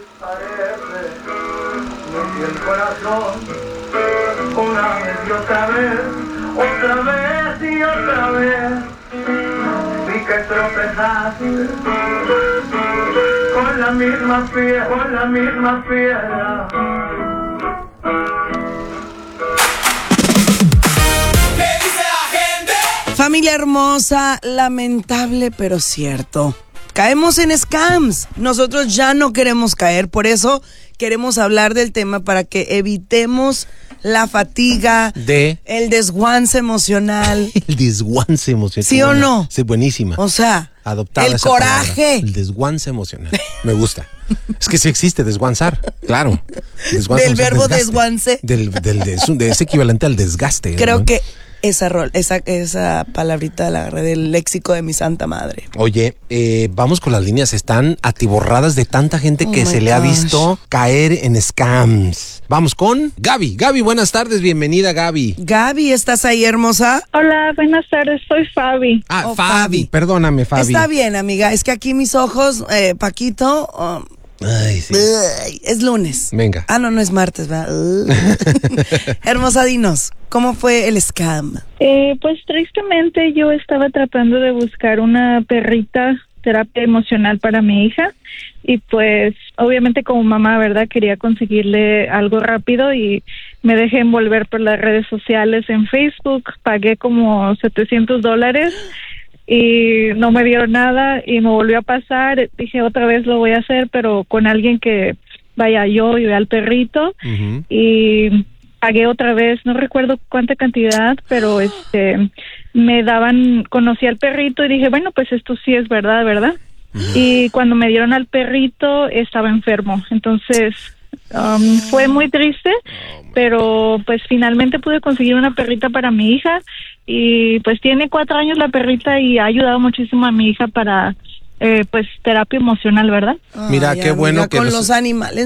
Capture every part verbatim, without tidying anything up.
Y el corazón, una vez y otra vez, otra vez y otra vez, vi que tropezaste con la misma piedra, con la misma piedra. ¿Qué dice la gente? Familia hermosa, lamentable pero cierto. Caemos en scams. Nosotros ya no queremos caer, por eso queremos hablar del tema para que evitemos la fatiga, de el desguance emocional. el desguance emocional. ¿Sí o no? Sí, buenísima. O sea, Adoptada el esa coraje. palabra. El desguance emocional. Me gusta. Es que sí existe desguanzar, claro. Desguance Del emocional, verbo desgaste. desguance. Del, del, de, es, un- de- es equivalente al desgaste. Creo ¿no? que esa, rol, esa, esa palabrita la agarré del léxico de mi santa madre. Oye, eh, vamos con las líneas. Están atiborradas de tanta gente Oh que my se le ha gosh. visto caer en scams. Vamos con Gaby. Gaby, buenas tardes. Bienvenida, Gaby. Gaby, ¿estás ahí, hermosa? Hola, buenas tardes, soy Fabi. Ah, Oh, Fabi. Fabi. Perdóname, Fabi. Está bien, amiga. Es que aquí mis ojos, eh, Paquito... um, Ay, sí. Ay, es lunes. Venga. Ah, no, no es martes, ¿verdad? Uh. Hermosa, dinos, ¿cómo fue el scam? Eh, pues tristemente yo estaba tratando de buscar una perrita, terapia emocional para mi hija y pues obviamente como mamá, ¿verdad? Quería conseguirle algo rápido y me dejé envolver por las redes sociales en Facebook, pagué como setecientos dólares y no me dieron nada y me volvió a pasar, dije otra vez lo voy a hacer pero con alguien que vaya yo y vea al perrito. Ujú. Y pagué otra vez, no recuerdo cuánta cantidad, pero este me daban, conocí al perrito y dije, bueno, pues esto sí es verdad, ¿verdad? Y cuando me dieron al perrito estaba enfermo, entonces um, fue muy triste, pero pues finalmente pude conseguir una perrita para mi hija y pues tiene cuatro años la perrita y ha ayudado muchísimo a mi hija para eh, pues terapia emocional, ¿verdad? Mira, qué bueno que con los- los animales,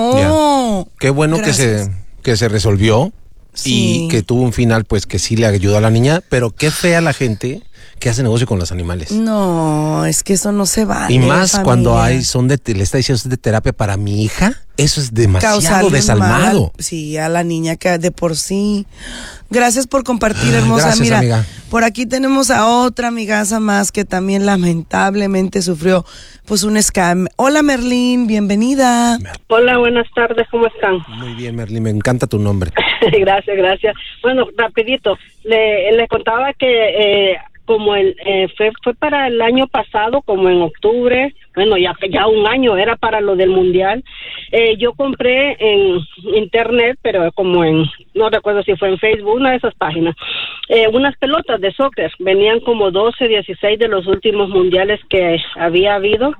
no. Qué bueno que Gracias. se, que se resolvió Sí. y que tuvo un final, pues que sí le ayudó a la niña, pero qué fea la gente que hace negocio con los animales. No, es que eso no se vale. y más familia. cuando hay, son de, le está diciendo es de terapia para mi hija, eso es demasiado Causarle un desalmado. mal, sí, a la niña que de por sí. Gracias por compartir, Ay, hermosa. gracias, Mira, amiga. por aquí tenemos a otra amigaza más que también lamentablemente sufrió pues un scam. Hola, Merlín, bienvenida. Hola, buenas tardes, ¿cómo están? Muy bien, Merlin, me encanta tu nombre. Gracias, gracias. Bueno, rapidito, le, le contaba que eh, como el eh, fue, fue para el año pasado, como en octubre, bueno, ya, ya un año, era para lo del mundial, eh, yo compré en internet, pero como en, no recuerdo si fue en Facebook, una de esas páginas, eh, unas pelotas de soccer, venían como doce, dieciséis de los últimos mundiales que había habido.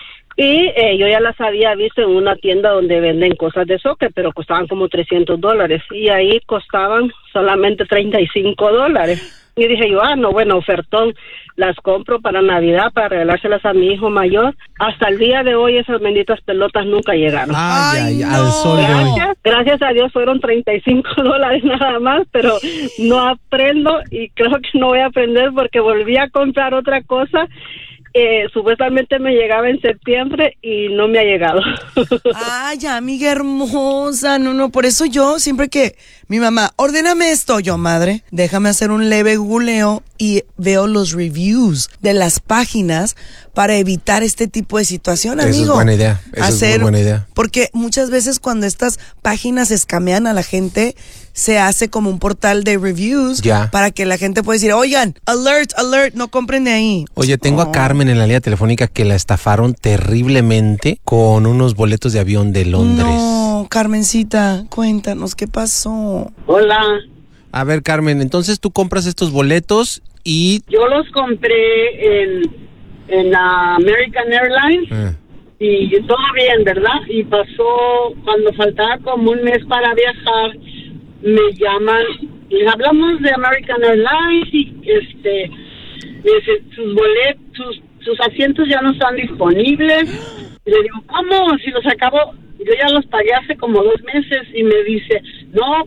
Y eh, yo ya las había visto en una tienda donde venden cosas de soccer, pero costaban como trescientos dólares. Y ahí costaban solamente treinta y cinco dólares. Y dije yo, ah, no, bueno, ofertón, las compro para Navidad, para regalárselas a mi hijo mayor. Hasta el día de hoy esas benditas pelotas nunca llegaron. Ay, Ay, ay, no. al sol de hoy. Gracias, gracias a Dios fueron treinta y cinco dólares nada más, pero no aprendo y creo que no voy a aprender porque volví a comprar otra cosa. Eh, supuestamente me llegaba en septiembre y no me ha llegado. Ay, amiga hermosa, no, no, por eso yo siempre que mi mamá, ordéname esto, yo, madre, déjame hacer un leve googleo y veo los reviews de las páginas para evitar este tipo de situación, Esa es amigo. buena idea, esa es muy buena idea. Porque muchas veces cuando estas páginas escamean a la gente, se hace como un portal de reviews Ya. para que la gente pueda decir, oigan, alert, alert, no compren de ahí. Oye, tengo Oh. a Carmen en la línea telefónica que la estafaron terriblemente con unos boletos de avión de Londres. No, Carmencita, cuéntanos qué pasó. Hola, A ver, Carmen, entonces tú compras estos boletos y... yo los compré en, en la American Airlines. eh, Y todo bien, ¿verdad? Y pasó, cuando faltaba como un mes para viajar, me llaman, les hablamos de American Airlines y este, dice, sus boletos, sus, sus asientos ya no están disponibles. Y le digo, ¿cómo? Si los acabo, yo ya los pagué hace como dos meses. Y me dice, no,